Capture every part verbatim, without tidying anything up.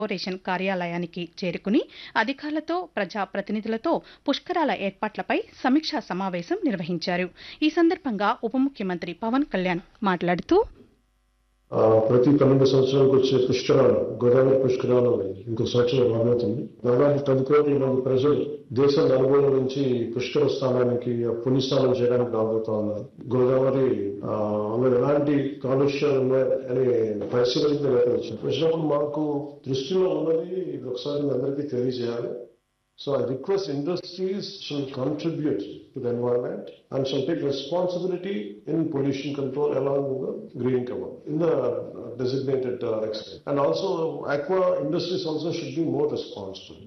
Corporation కార్యాలయానికి చేరుకుని అధికారులతో ప్రజాప్రతినిధులతో పుష్కరాల ఏర్పాట్లపై సమీక్షా సమావేశం నిర్వహించారు. ఈ సందర్భంగా ఉప ముఖ్యమంత్రి పవన్ కళ్యాణ్ మాట్లాడుతూ ప్రతి పన్నెండు సంవత్సరాలకు వచ్చే పుష్కరాలు గోదావరి పుష్కరాలు ఇంకో సంవత్సరం రాబోతుంది. దాదాపు పది కోట్ల మంది ప్రజలు దేశం నలుమూల నుంచి పుష్కర స్థానానికి పుణ్యస్నానం చేయడానికి రాబోతా ఉన్నారు. గోదావరి అందులో ఎలాంటి కాలుష్యాలు ఉన్నాయని పరిశీలనకు వచ్చినప్పుడు వచ్చినప్పుడు మాకు దృష్టిలో ఉన్నది ఒకసారి మీ అందరికీ తెలియజేయాలి. So I request industries should contribute to the environment and shall take responsibility in pollution control along with the green cover in the designated uh, extent. And also aqua industries also should be more responsible.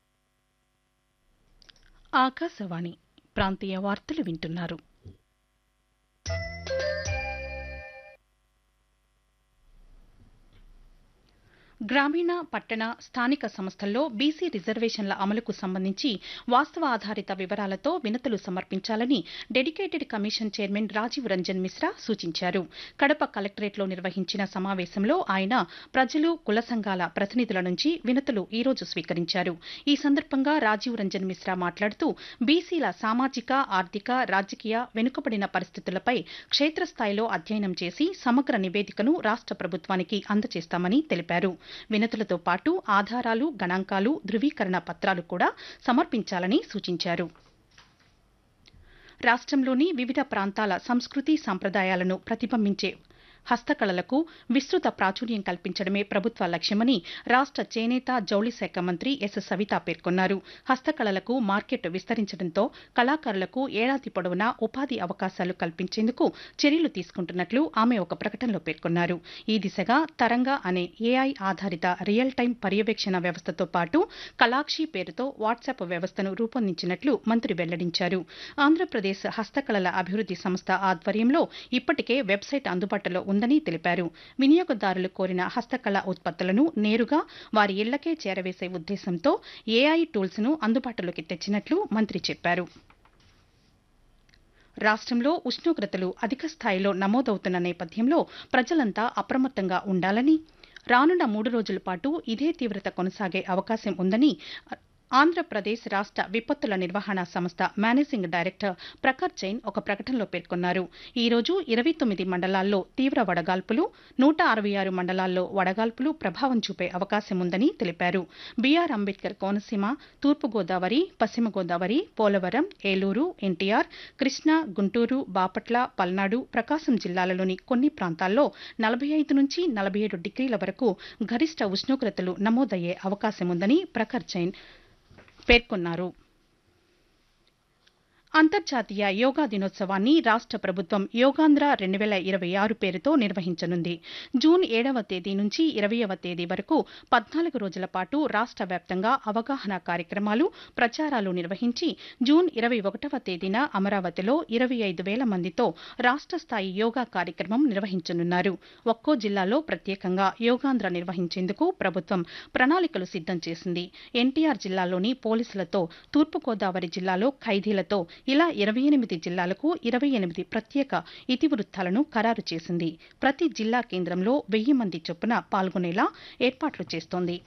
Akashvani ప్రాంతీయ వార్తలు వింటున్నారు. గ్రామీణ పట్టణ స్థానిక సంస్థల్లో BC రిజర్వేషన్ల అమలుకు సంబంధించి వాస్తవ ఆధారిత వివరాలతో వినతులు సమర్పించాలని dedicated commission chairman Rajiv Ranjan Mishra సూచించారు. కడప కలెక్టరేట్లో నిర్వహించిన సమావేశంలో ఆయన ప్రజలు కుల సంఘాల ప్రతినిధుల నుంచి వినతులు ఈ రోజు స్వీకరించారు. ఈ సందర్భంగా రాజీవ్ రంజన్ మిశ్రా మాట్లాడుతూ బీసీల సామాజిక ఆర్థిక రాజకీయ వెనుకబడిన పరిస్థితులపై క్షేత్రస్థాయిలో అధ్యయనం చేసి సమగ్ర నివేదికను రాష్ట ప్రభుత్వానికి అందజేస్తామని తెలిపారు. వినతులతో పాటు ఆధారాలు గణాంకాలు ధృవీకరణ పత్రాలు కూడా సమర్పించాలని సూచించారు. రాష్ట్రంలోని వివిధ ప్రాంతాల సంస్కృతి సంప్రదాయాలను ప్రతిబింబించే హస్తకళలకు విస్తృత ప్రాచుర్యం కల్పించడమే ప్రభుత్వ లక్ష్యమని రాష్ట చేనేత జౌళి శాఖ మంత్రి ఎస్ సవిత పేర్కొన్నారు. హస్తకళలకు మార్కెట్ విస్తరించడంతో కళాకారులకు ఏడాది పొడవునా ఉపాధి అవకాశాలు కల్పించేందుకు చర్యలు తీసుకుంటున్నట్లు ఆమె ఒక ప్రకటనలో పేర్కొన్నారు. ఈ దిశగా తరంగా అనే ఏఐ ఆధారిత రియల్ టైం పర్యవేక్షణ వ్యవస్థతో పాటు కళాక్షి పేరుతో వాట్సాప్ వ్యవస్థను రూపొందించినట్లు మంత్రి వెల్లడించారు. ఆంధ్రప్రదేశ్ హస్తకళల అభివృద్ది సంస్థ ఆధ్వర్యంలో ఇప్పటికే వెబ్సైట్ అందుబాటులో ఉందని తెలిపారు. వినియోగదారులు కోరిన హస్తకళ ఉత్పత్తులను నేరుగా వారి ఇళ్లకే చేరవేసే ఉద్దేశంతో ఏఐ టూల్స్ ను అందుబాటులోకి తెచ్చినట్లు మంత్రి చెప్పారు. రాష్ట్రంలో ఉష్ణోగ్రతలు అధిక స్థాయిలో నమోదవుతున్న నేపథ్యంలో ప్రజలంతా అప్రమత్తంగా ఉండాలని, రానున్న మూడు రోజుల పాటు ఇదే తీవ్రత కొనసాగే అవకాశం ఉందని ఆంధ్రప్రదేశ్ రాష్ట విపత్తుల నిర్వహణ సంస్థ మేనేజింగ్ డైరెక్టర్ ప్రఖర్ జైన్ ఒక ప్రకటనలో పేర్కొన్నారు. ఈ రోజు ఇరవై తొమ్మిది మండలాల్లో తీవ్ర వడగాల్పులు, నూట అరవై ఆరు మండలాల్లో వడగాల్పులు ప్రభావం చూపే అవకాశం ఉందని తెలిపారు. బీఆర్ అంబేద్కర్ కోనసీమ, తూర్పుగోదావరి, పశ్చిమ గోదావరి, పోలవరం, ఏలూరు, ఎన్టీఆర్, కృష్ణా, గుంటూరు, బాపట్ల, పల్నాడు, ప్రకాశం జిల్లాలలోని కొన్ని ప్రాంతాల్లో నలభై ఐదు నుంచి నలభై ఏడు డిగ్రీల వరకు గరిష్ట ఉష్ణోగ్రతలు నమోదయ్యే అవకాశం ఉందని ప్రఖర్ జైన్ పేర్కొన్నారు. అంతర్జాతీయ యోగా దినోత్సవాన్ని రాష్ట ప్రభుత్వం యోగాంధ్ర రెండు వేల ఇరవై ఆరు పేరుతో నిర్వహించనుంది. జూన్ ఏడవ తేదీ నుంచి ఇరవైవ తేదీ వరకు పద్నాలుగు రోజుల పాటు రాష్ట వ్యాప్తంగా అవగాహన కార్యక్రమాలు, ప్రచారాలు నిర్వహించి జూన్ ఇరవై ఒకటవ తేదీన అమరావతిలో ఇరవై ఐదు వేల మందితో రాష్ట స్థాయి యోగా కార్యక్రమం నిర్వహించనున్నారు. ఒక్కో జిల్లాలో ప్రత్యేకంగా యోగాంధ్ర నిర్వహించేందుకు ప్రభుత్వం ప్రణాళికలు సిద్దం చేసింది. ఎన్టీఆర్ జిల్లాలోని పోలీసులతో, తూర్పుగోదావరి జిల్లాలో ఖైదీలతో ఇలా ఇరవై ఎనిమిది జిల్లాలకు ఇరవై ఎనిమిది ప్రత్యేక ఇతివృత్తాలను ఖరారు చేసింది. ప్రతి జిల్లా కేంద్రంలో వెయ్యి మంది చొప్పున పాల్గొనేలా ఏర్పాట్లు చేస్తోంది.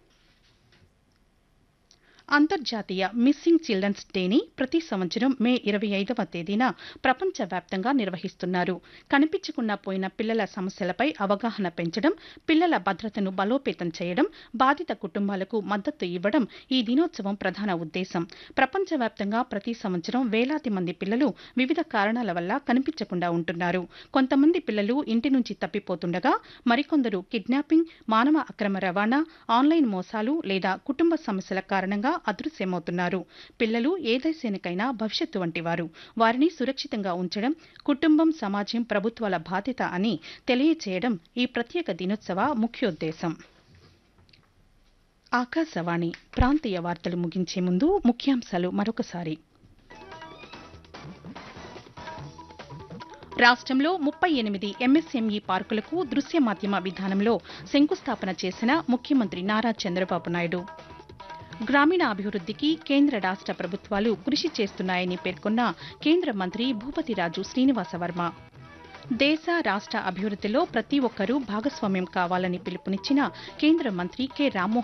అంతర్జాతీయ మిస్సింగ్ చిల్డ్రన్స్ డేని ప్రతి సంవత్సరం మే ఇరవై ఐదవ తేదీన ప్రపంచవ్యాప్తంగా నిర్వహిస్తున్నారు. కనిపించకుండా పోయిన పిల్లల సమస్యలపై అవగాహన పెంచడం, పిల్లల భద్రతను బలోపేతం చేయడం, బాధిత కుటుంబాలకు మద్దతు ఇవ్వడం ఈ దినోత్సవం ప్రధాన ఉద్దేశం. ప్రపంచవ్యాప్తంగా ప్రతి సంవత్సరం వేలాది మంది పిల్లలు వివిధ కారణాల వల్ల కనిపించకుండా ఉంటున్నారు. కొంతమంది పిల్లలు ఇంటి నుంచి తప్పిపోతుండగా మరికొందరు కిడ్నాపింగ్, మానవ అక్రమ రవాణా, ఆన్లైన్ మోసాలు లేదా కుటుంబ సమస్యల కారణంగా అదృశ్యమవుతున్నారు. పిల్లలు ఏ దేశానికైనా భవిష్యత్తు వంటివారు. వారిని సురక్షితంగా ఉంచడం కుటుంబం, సమాజం, ప్రభుత్వాల బాధ్యత అని తెలియచేయడం ఈ ప్రత్యేక దినోత్సవ ముఖ్యోద్దేశం. ఆకాశవాణి ప్రాంతీయ వార్తలు ముగించే ముందు ముఖ్యాంశాలు మరొకసారి. రాష్ట్రంలో ముప్పై ఎనిమిది ఎంఎస్ఎంఈ పార్కులకు దృశ్య మాధ్యమ విధానంలో శంకుస్థాపన చేసిన ముఖ్యమంత్రి నారా చంద్రబాబు నాయుడు. గ్రామీణ అభివృద్దికి కేంద్ర రాష్ట ప్రభుత్వాలు కృషి చేస్తున్నాయని పేర్కొన్న కేంద్ర మంత్రి భూపతిరాజు శ్రీనివాసవర్మ. దేశ రాష్ట్ర అభివృద్ధిలో ప్రతి ఒక్కరూ భాగస్వామ్యం కావాలని పిలుపునిచ్చిన కేంద్ర మంత్రి కె రామ్మోహన్